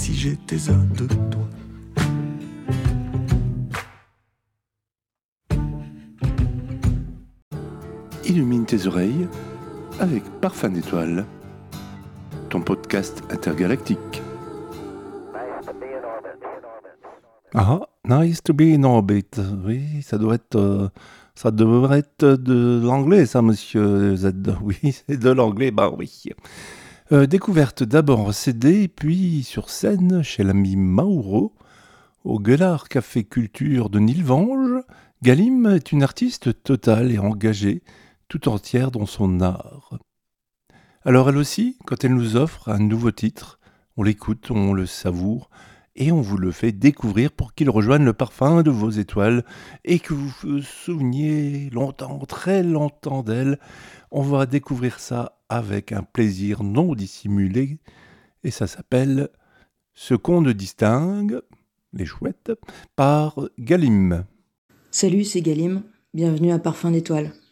si j'étais un de toi. Illumine tes oreilles avec Parfum d'étoiles, ton podcast intergalactique. Ah, nice to be in orbit. Oui, ça devrait être de l'anglais, ça, monsieur Z. Oui, c'est de l'anglais, bah oui. Découverte d'abord en CD, puis sur scène chez l'ami Mauro, au Gueulard Café Culture de Nilvange. Galim est une artiste totale et engagée, tout entière dans son art. Alors elle aussi, quand elle nous offre un nouveau titre, on l'écoute, on le savoure, et on vous le fait découvrir pour qu'il rejoigne le parfum de vos étoiles et que vous vous souveniez longtemps, très longtemps d'elle. On va découvrir ça avec un plaisir non dissimulé et ça s'appelle « Ce qu'on ne distingue », les chouettes, par Galim. Salut, c'est Galim, bienvenue à Parfum d'étoiles.